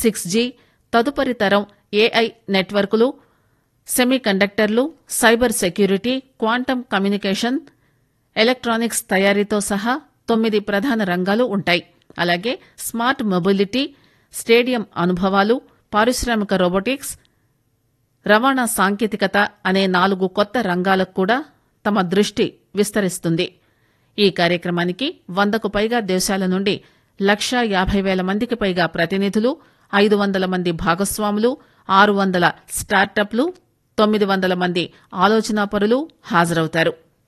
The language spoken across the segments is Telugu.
6G, తదుపరి తరం AI నెట్వర్కులు, సెమీకండక్టర్లు, cyber security, quantum communication, electronics తయారీతో సహా 9 ప్రధాన రంగాలు ఉంటాయి. అలాగే స్మార్ట్ మొబిలిటీ, స్టేడియం అనుభవాలు, పారిశ్రామిక రోబోటిక్స్, రవాణా సాంకేతికత అనే 4 కొత్త రంగాలకు కూడా తమ దృష్టి విస్తరిస్తుంది. ఈ కార్యక్రమానికి 100కు పైగా దేశాల నుండి 1,50,000 మందికి పైగా ప్రతినిధులు, 500 మంది భాగస్వాములు, 600 స్టార్టప్లు, 900 మంది ఆలోచనాపరులు హాజరవుతారు.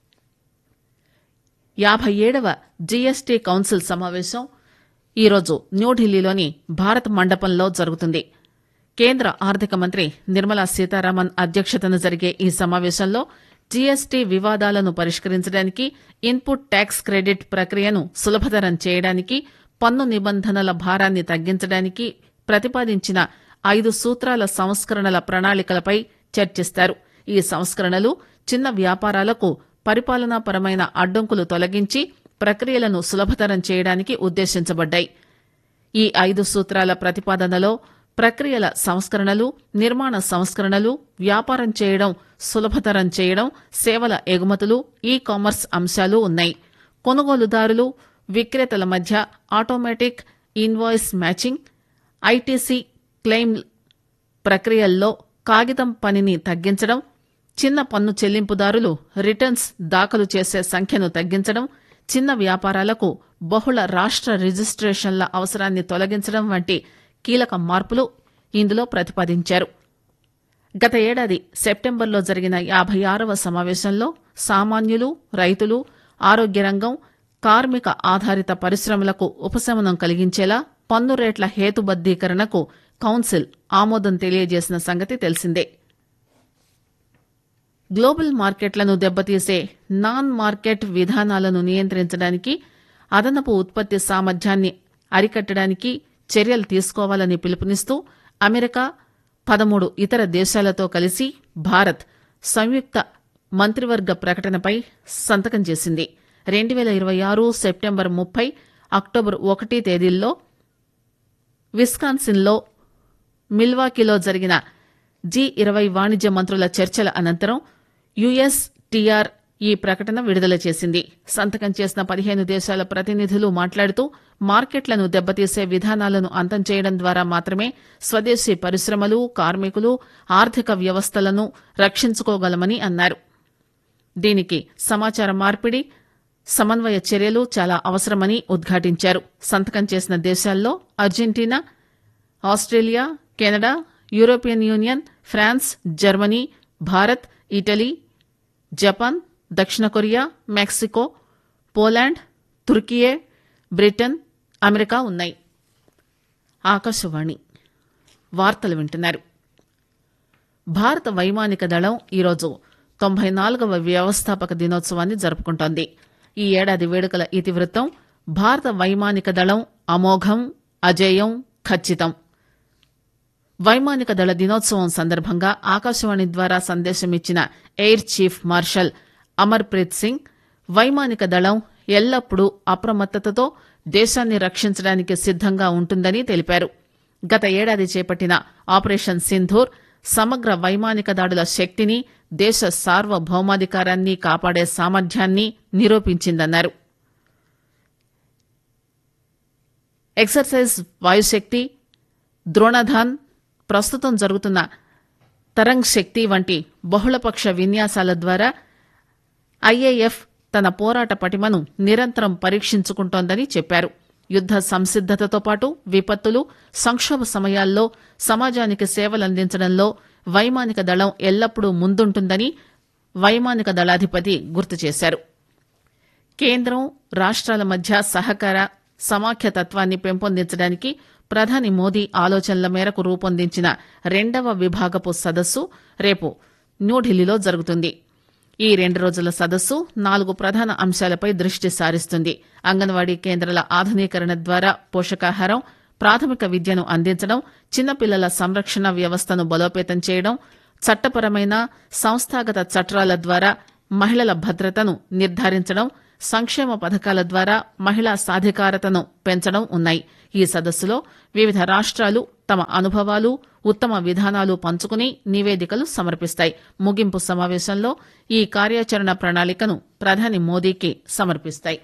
57వ జీఎస్టీ కౌన్సిల్ సమావేశం ఈరోజు న్యూఢిల్లీలోని భారత్ మండపంలో జరుగుతుంది. కేంద్ర ఆర్థిక మంత్రి నిర్మలా సీతారామన్ అధ్యక్షతన జరిగే ఈ సమావేశంలో జీఎస్టీ వివాదాలను పరిష్కరించడానికి, ఇన్పుట్ ట్యాక్స్ క్రెడిట్ ప్రక్రియను సులభతరం చేయడానికి, పన్ను నిబంధనల భారాన్ని తగ్గించడానికి ప్రతిపాదించిన 5 సూత్రాల సంస్కరణల ప్రణాళికలపై చర్చిస్తారు. ఈ సంస్కరణలు చిన్న వ్యాపారాలకు పరిపాలనాపరమైన అడ్డంకులు తొలగించి ప్రక్రియలను సులభతరం చేయడానికి ఉద్దేశించబడ్డాయి. ఈ 5 సూత్రాల ప్రతిపాదనలో ప్రక్రియల సంస్కరణలు, నిర్మాణ సంస్కరణలు, వ్యాపారం చేయడం సులభతరం చేయడం, సేవల ఎగుమతులు, ఈ కామర్స్ అంశాలు ఉన్నాయి. కొనుగోలుదారులు, విక్రేతల మధ్య automatic invoice matching, ITC claim ప్రక్రియల్లో కాగితం పనిని తగ్గించడం, చిన్న పన్ను చెల్లింపుదారులు రిటర్న్స్ దాఖలు చేసే సంఖ్యను తగ్గించడం, చిన్న వ్యాపారాలకు బహుళ రాష్ట్ర రిజిస్ట్రేషన్ల అవసరాన్ని తొలగించడం వంటి కీలక మార్పులు ఇందులో ప్రతిపాదించారు. గత ఏడాది సెప్టెంబర్లో జరిగిన 56వ సమావేశంలో సామాన్యులు, రైతులు, ఆరోగ్య రంగం, కార్మిక ఆధారిత పరిశ్రమలకు ఉపశమనం కలిగించేలా పన్ను రేట్ల హేతుబద్దీకరణకు కౌన్సిల్ ఆమోదం తెలియజేసిన సంగతి తెలిసిందే. గ్లోబల్ మార్కెట్లను దెబ్బతీసే నాన్ మార్కెట్ విధానాలను నియంత్రించడానికి, అదనపు ఉత్పత్తి సామర్థ్యాన్ని అరికట్టడానికి చర్యలు తీసుకోవాలని పిలుపునిస్తూ అమెరికా, 13 ఇతర దేశాలతో కలిసి భారత్ సంయుక్త మంత్రివర్గ ప్రకటనపై సంతకం చేసింది. 2026 సెప్టెంబర్ 30, అక్టోబర్ 1 తేదీల్లో విస్కాన్సిన్లో, మిల్వాకీలో జరిగిన G20 వాణిజ్య మంత్రుల చర్చల అనంతరం యుఎస్టీఆర్ ఈ ప్రకటన విడుదల చేసింది. సంతకం చేసిన 15 దేశాల ప్రతినిధులు మాట్లాడుతూ మార్కెట్లను దెబ్బతీసే విధానాలను అంతం చేయడం ద్వారా మాత్రమే స్వదేశీ పరిశ్రమలు, కార్మికులు, ఆర్థిక వ్యవస్థలను రక్షించుకోగలమని అన్నారు. దీనికి సమాచార మార్పిడి, సమన్వయ చర్యలు చాలా అవసరమని ఉద్ఘాటించారు. సంతకం చేసిన దేశాల్లో Argentina, Australia, Canada, European union, France, Germany, Bharat, Italy, Japan, దక్షిణ Korea, Mexico, Poland, Türkiye, Britain, America ఉన్నాయి. ఆకాశవాణి వార్తలు వింటున్నారు. భారత వైమానిక దళం ఈరోజు 94వ వ్యవస్థాపక దినోత్సవాన్ని జరుపుకుంటోంది. ఈ ఏడాది వేడుకల ఇతివృత్తం భారత వైమానిక దళం అమోఘం, అజేయం, ఖచ్చితం. వైమానిక దళ దినోత్సవం సందర్భంగా ఆకాశవాణి ద్వారా సందేశమిచ్చిన air chief marshal Amar Preet Singh, వైమానిక దళం ఎల్లప్పుడూ అప్రమత్తతతో దేశాన్ని రక్షించడానికి సిద్దంగా ఉంటుందని తెలిపారు. గత ఏడాది చేపట్టిన ఆపరేషన్ సింధూర్ సమగ్ర వైమానిక దాడుల శక్తిని, దేశ సార్వభౌమాధికారాన్ని కాపాడే సామర్థ్యాన్ని నిరూపించిందన్నారు. ఎక్సర్సైజ్ వాయుశక్తి, ద్రోణధాన్, ప్రస్తుతం జరుగుతున్న తరంగ్ శక్తి వంటి బహుళపక్ష విన్యాసాల ద్వారా ఐఏఎఫ్ తన పోరాట పటిమను నిరంతరం పరీక్షించుకుంటోందని చెప్పారు. యుద్ద సంసిద్దతతో పాటు విపత్తులు, సంక్షోభ సమయాల్లో సమాజానికి సేవలందించడంలో వైమానిక దళం ఎల్లప్పుడూ ముందుంటుందని వైమానిక దళాధిపతి గుర్తు చేశారు. కేంద్రం, రాష్ట్రాల మధ్య సహకార సమాఖ్యతత్వాన్ని పెంపొందించడానికి ప్రధాని మోదీ ఆలోచనల మేరకు రూపొందించిన 2వ విభాగపు సదస్సు రేపు న్యూఢిల్లీలో జరుగుతుంది. ఈ 2 రోజుల సదస్సు 4 ప్రధాన అంశాలపై దృష్టి సారిస్తుంది. అంగన్వాడీ కేంద్రాల ఆధునీకరణ ద్వారా పోషకాహారం, ప్రాథమిక విద్యను అందించడం, చిన్నపిల్లల సంరక్షణ వ్యవస్థను బలోపేతం చేయడం, చట్టపరమైన సంస్థాగత చట్టాల ద్వారా మహిళల భద్రతను నిర్ధారించడం, సంక్షేమ పథకాల ద్వారా మహిళా సాధికారతను పెంచడం ఉన్నాయి. ఈ సదస్సులో వివిధ రాష్ట్రాలు, తమ అనుభవాలు ఉత్తమ విధానాలు పంచుకుని నివేదికలు సమర్పిస్తాయి. ముగింపు సమావేశంలో ఈ కార్యాచరణ ప్రణాళికను ప్రధాని మోదీకి సమర్పిస్తాయి.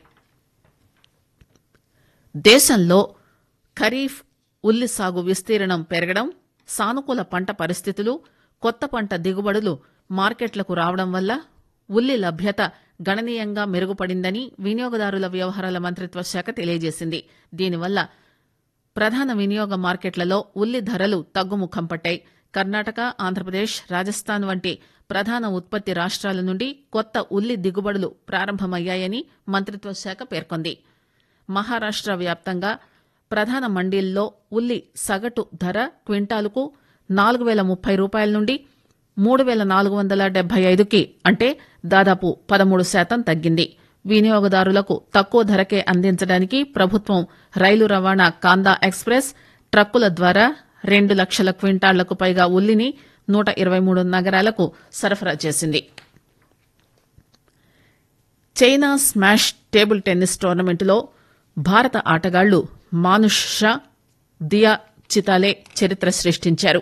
దేశంలో ఖరీఫ్ ఉల్లి సాగు విస్తీర్ణం పెరగడం, సానుకూల పంట పరిస్థితులు, కొత్త పంట దిగుబడులు మార్కెట్లకు రావడం వల్ల ఉల్లి లభ్యత గణనీయంగా మెరుగుపడిందని వినియోగదారుల వ్యవహారాల మంత్రిత్వ శాఖ తెలియజేసింది. దీనివల్ల ప్రధాన వినియోగ మార్కెట్లలో ఉల్లి ధరలు తగ్గుముఖం పట్టాయి. కర్ణాటక, ఆంధ్రప్రదేశ్, రాజస్థాన్ వంటి ప్రధాన ఉత్పత్తి రాష్ట్రాల నుండి కొత్త ఉల్లి దిగుబడులు ప్రారంభమయ్యాయని మంత్రిత్వ శాఖ పేర్కొంది. మహారాష్ట వ్యాప్తంగా ప్రధాన మండీల్లో ఉల్లి సగటు ధర క్వింటాలుకు 4,030 రూపాయల నుండి 3,475కి అంటే దాదాపు 13% తగ్గింది. వినియోగదారులకు తక్కువ ధరకే అందించడానికి ప్రభుత్వం రైలు రవాణా కాందా ఎక్స్ప్రెస్ ట్రక్కుల ద్వారా 2 లక్షల క్వింటాళ్లకు పైగా ఉల్లిని 123 నగరాలకు సరఫరా చేసింది. చైనా స్మాష్ టేబుల్ టెన్నిస్ టోర్నమెంటులో భారత ఆటగాళ్లు మానుష్ షా, దియా చితాలే చరిత్ర సృష్టించారు.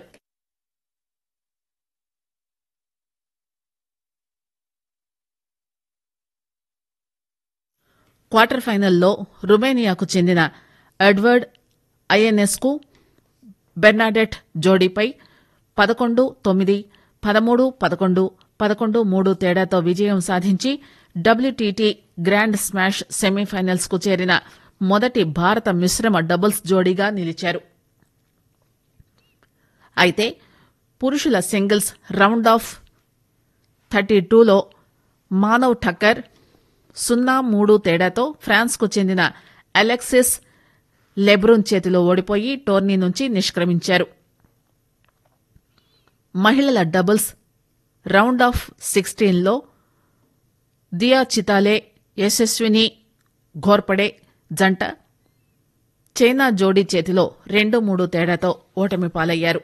క్వార్టర్ ఫైనల్లో రుమేనియాకు చెందిన ఎడ్వర్డ్ ఐఎన్ఎస్కు బెర్నాడెట్ జోడీపై 11-9, 13-11, 11-3 తేడాతో విజయం సాధించి డబ్ల్యూటీటీ గ్రాండ్ స్మాష్ సెమీఫైనల్స్ కు చేరిన మొదటి భారత మిశ్రమ డబుల్స్ జోడీగా నిలిచారు. అయితే పురుషుల singles round of 32లో Manav Thakkar 0-3 తేడాతో ఫ్రాన్స్ కు చెందిన అలెక్సిస్ లెబ్రూన్ చేతిలో ఓడిపోయి టోర్నీ నుంచి నిష్క్రమించారు. మహిళల డబుల్స్ రౌండ్ ఆఫ్ 16లో దియా చితాలే, యశస్విని ఘోర్పడే జంట చైనా జోడీ చేతిలో 2-3 తేడాతో ఓటమి పాలయ్యారు.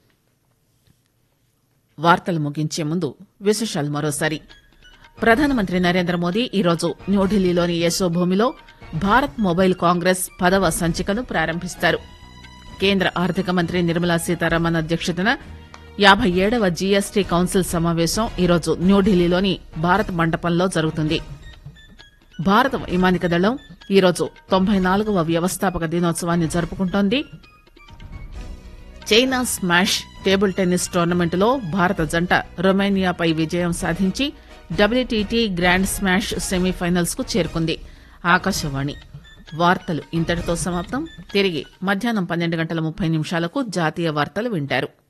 వార్తలు ముగించే ముందు విశేషాలు మరోసారి. ప్రధానమంత్రి నరేంద్ర మోదీ ఈరోజు న్యూఢిల్లీలోని యశోభూమిలో భారత్ మొబైల్ కాంగ్రెస్ 10వ సంచికను ప్రారంభిస్తారు. కేంద్ర ఆర్థిక మంత్రి నిర్మలా సీతారామన్ అధ్యక్షతన 57వ జీఎస్టీ కౌన్సిల్ సమావేశం ఈరోజు న్యూఢిల్లీలోని భారత్ మండపంలో జరుగుతుంది. భారత వైమానిక దళం ఈరోజు 94వ వ్యవస్థాపక దినోత్సవాన్ని జరుపుకుంటోంది. చైనా స్మాష్ టేబుల్ టెన్నిస్ టోర్నమెంటులో భారత జంట రొమేనియాపై విజయం సాధించి డబ్ల్యూటీటీ గ్రాండ్ స్మాష్ సెమీఫైనల్స్ కు చేరుకుంది. ఆకాశవాణి వార్తలు ఇంతటితో సమాప్తం. తిరిగి మధ్యాహ్నం 12:30 జాతీయ వార్తలు వింటారు.